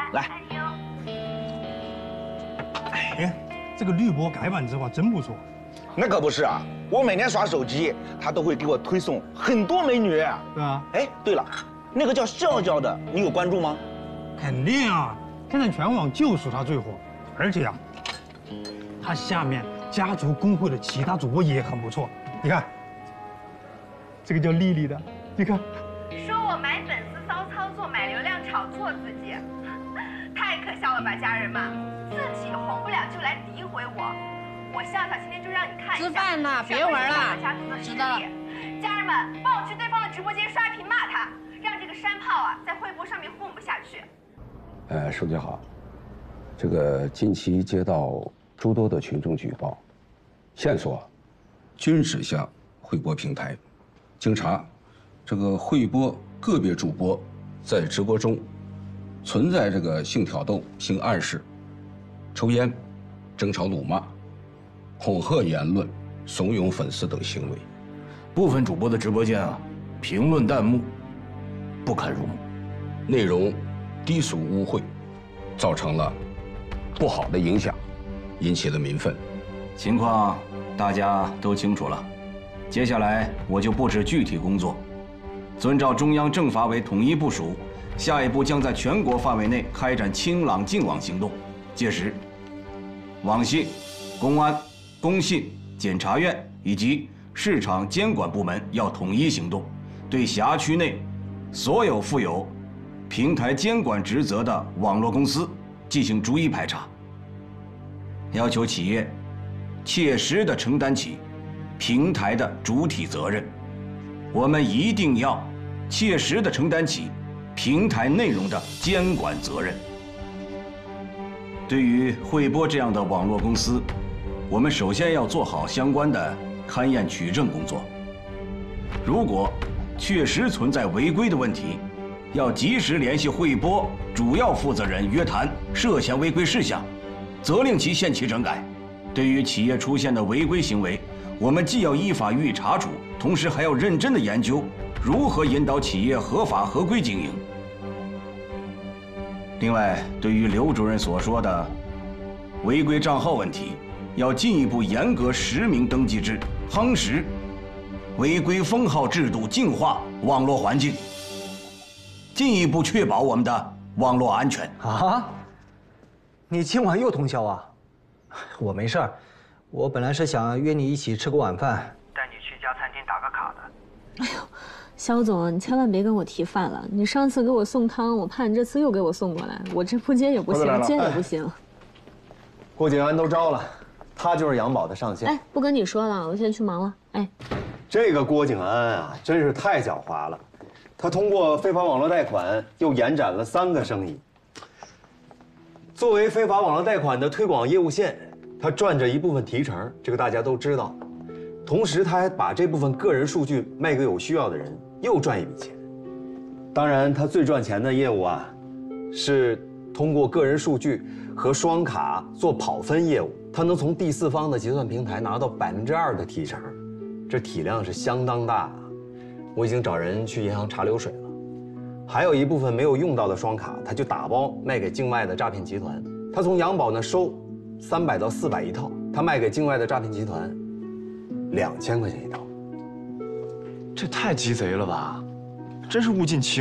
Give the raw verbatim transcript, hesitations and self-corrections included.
来。 哎，这个绿波改版之后真不错。 那可不是啊，我每天刷手机，他都会给我推送很多美女。 对啊。 哎，对了，那个叫笑笑的，你有关注吗？ 肯定啊，现在全网就属他最火，而且啊，他下面家族公会的其他主播也很不错。你看，这个叫丽丽的，你看。 说我买粉丝骚操作，买流量炒作自己，太可笑了吧，家人们！自己红不了就来诋毁我，我笑笑今天就让你看一下。 吃饭呢，别玩了。 知道了。家人们，帮我去对方的直播间刷屏骂他，让这个山炮啊在微博上面混不下去。 呃，书记好，这个近期接到诸多的群众举报，线索均指向汇播平台。经查，这个汇播个别主播在直播中存在这个性挑逗、性暗示、抽烟、争吵、辱骂、恐吓言论、怂恿粉丝等行为。 部分主播的直播间啊，评论弹幕不堪入目， 内容低俗污秽，造成了不好的影响，引起了民愤。 情况大家都清楚了，接下来我就布置具体工作，遵照中央政法委统一部署，下一步将在全国范围内开展清朗净网行动。届时，网信、公安、工信、检察院以及市场监管部门要统一行动，对辖区内所有负有平台监管职责的网络公司进行逐一排查，要求企业切实地承担起平台的主体责任。我们一定要切实地承担起平台内容的监管责任。对于汇播这样的网络公司，我们首先要做好相关的勘验取证工作。如果确实存在违规的问题，要及时联系汇播主要负责人约谈涉嫌违规事项，责令其限期整改。对于企业出现的违规行为，我们既要依法予以查处，同时还要认真地研究如何引导企业合法合规经营。另外，对于刘主任所说的违规账号问题，要进一步严格实名登记制，夯实违规封号制度，净化网络环境，进一步确保我们的网络安全。 啊，你今晚又通宵啊？我没事儿，我本来是想约你一起吃个晚饭，带你去一家餐厅打个卡的。 哎呦，肖总，你千万别跟我提饭了。你上次给我送汤，我怕你这次又给我送过来，我这不接也不行，接也不行。 郭景安都招了，他就是杨宝的上线。 哎，不跟你说了，我先去忙了。哎， 这个郭景安啊，真是太狡猾了。他通过非法网络贷款又延展了三个生意。作为非法网络贷款的推广业务线，他赚着一部分提成，这个大家都知道。同时，他还把这部分个人数据卖给有需要的人，又赚一笔钱。当然，他最赚钱的业务啊，是通过个人数据和双卡做跑分业务，他能从第四方的结算平台拿到百分之二的提成，这体量是相当大啊。我已经找人去银行查流水了。还有一部分没有用到的双卡，他就打包卖给境外的诈骗集团。他从杨宝那收三百到四百一套，他卖给境外的诈骗集团两千块钱一套。 这太鸡贼了吧！真是物尽其